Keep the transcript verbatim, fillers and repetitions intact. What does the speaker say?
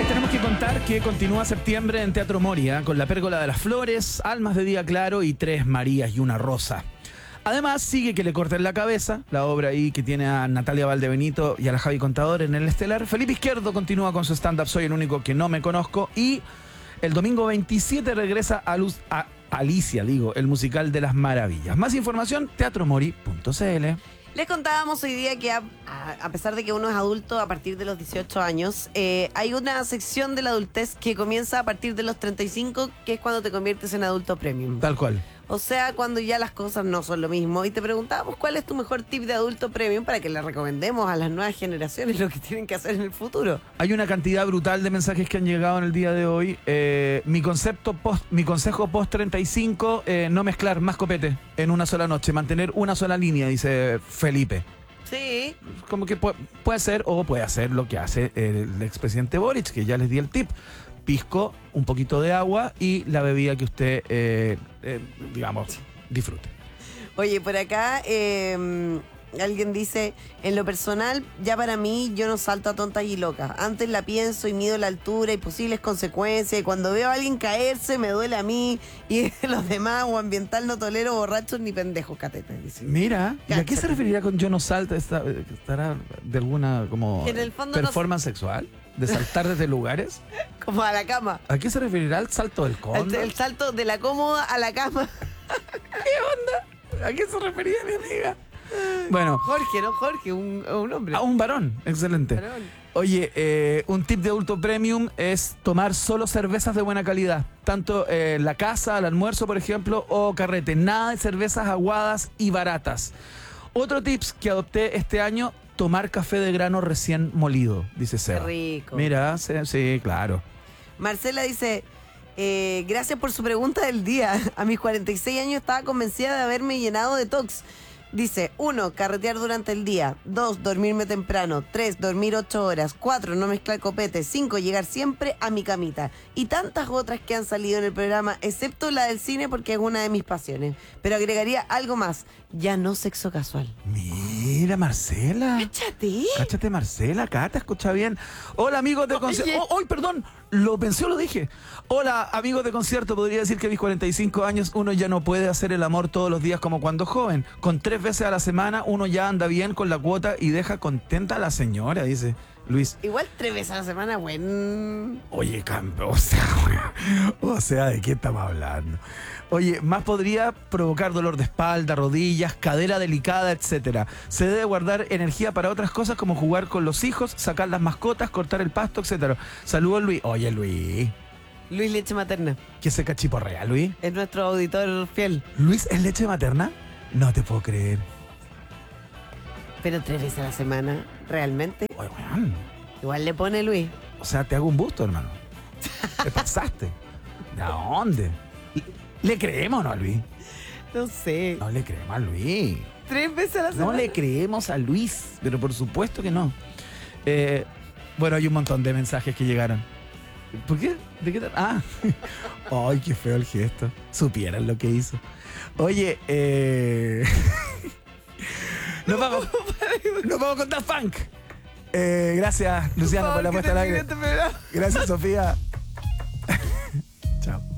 Les tenemos que contar que continúa septiembre en Teatro Moria con La Pérgola de las Flores, Almas de Día Claro y Tres Marías y una Rosa. Además, sigue Que le corten la cabeza, la obra ahí que tiene a Natalia Valdebenito y a la Javi Contador en el estelar. Felipe Izquierdo continúa con su stand-up Soy el único que no me conozco. Y el domingo veintisiete regresa a, Luz, a Alicia, digo, el musical de las maravillas. Más información, teatromori punto cl. Les contábamos hoy día que a, a pesar de que uno es adulto a partir de los dieciocho años, eh, hay una sección de la adultez que comienza a partir de los treinta y cinco, que es cuando te conviertes en adulto premium. Tal cual. O sea, cuando ya las cosas no son lo mismo. Y te preguntábamos cuál es tu mejor tip de adulto premium para que le recomendemos a las nuevas generaciones lo que tienen que hacer en el futuro. Hay una cantidad brutal de mensajes que han llegado en el día de hoy. Eh, mi concepto post, mi consejo post treinta y cinco, eh, no mezclar más copete en una sola noche, mantener una sola línea, dice Felipe. Sí. Como que puede, puede ser o puede hacer lo que hace el expresidente Boric, que ya les di el tip. Pisco, un poquito de agua y la bebida que usted, eh, eh, digamos, disfrute. Oye, por acá eh, alguien dice, en lo personal, ya para mí yo no salto a tontas y locas. Antes la pienso y mido la altura y posibles consecuencias. Y cuando veo a alguien caerse me duele a mí y los demás, o ambiental no tolero borrachos ni pendejos catetes. Dice. Mira, ¿y a qué se referirá con yo no salto? ¿Está, ¿Estará de alguna como en el fondo performance no... sexual? ¿De saltar desde lugares? Como a la cama. ¿A qué se referirá el salto del cóndor? El, el salto de la cómoda a la cama. ¿Qué onda? ¿A qué se refería mi amiga? Bueno. Jorge, ¿no? Jorge, un, un hombre. A un varón, excelente. Varón. Oye, eh, un tip de adulto premium es tomar solo cervezas de buena calidad. Tanto en eh, la casa, al almuerzo, por ejemplo, o carrete. Nada de cervezas aguadas y baratas. Otro tips que adopté este año, tomar café de grano recién molido, dice Seba. Qué rico. Mira, sí, sí, claro. Marcela dice, eh, gracias por su pregunta del día. A mis cuarenta y seis años estaba convencida de haberme llenado de tox. Dice, uno, carretear durante el día. Dos, dormirme temprano. Tres, dormir ocho horas. Cuatro, no mezclar copete. Cinco, llegar siempre a mi camita. Y tantas otras que han salido en el programa, excepto la del cine porque es una de mis pasiones. Pero agregaría algo más, ya no sexo casual. Mira, Marcela. Cáchate. Cáchate, Marcela, acá te escucha bien. Hola, amigos de concierto. Oh, oh, perdón, lo pensé o lo dije. Hola, amigos de concierto. Podría decir que a mis cuarenta y cinco años uno ya no puede hacer el amor todos los días como cuando joven. Con tres veces a la semana uno ya anda bien con la cuota y deja contenta a la señora, dice Luis. Igual tres veces a la semana, buen... Oye, Campo, o sea, o sea, ¿de qué estamos hablando? Oye, más podría provocar dolor de espalda, rodillas, cadera delicada, etcétera. Se debe guardar energía para otras cosas como jugar con los hijos, sacar las mascotas, cortar el pasto, etcétera. Saludos, Luis. Oye, Luis. Luis Leche Materna. ¿Qué se cachiporrea, Luis? Es nuestro auditor fiel. ¿Luis es leche materna? No te puedo creer. Pero tres veces a la semana, ¿realmente? Oye, weón. Igual le pone Luis. O sea, te hago un busto, hermano. Te pasaste. ¿De dónde? ¿Le creemos o no a Luis? No sé. No le creemos a Luis. ¿Tres veces a la semana? No le creemos a Luis, pero por supuesto que no. Eh, bueno, hay un montón de mensajes que llegaron. ¿Por qué? ¿De qué tal? Ah. Ay, qué feo el gesto. Supieran lo que hizo. Oye, eh... nos vamos. Nos vamos con Daft Punk. Eh, gracias, Luciano, por la puesta al aire. Gracias, Sofía. Chao.